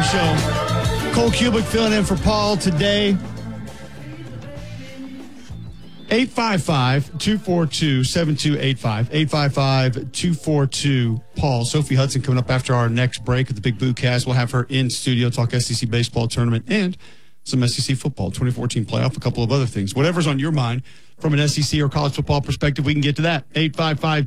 Show. Cole Cubic filling in for Paul today. 855-242-7285. 855-242-PAUL. Sophie Hudson coming up after our next break at the Big Blue Cast. We'll have her in studio, talk SEC baseball tournament and some SEC football, 2014 playoff, a couple of other things. Whatever's on your mind from an SEC or college football perspective, we can get to that. 855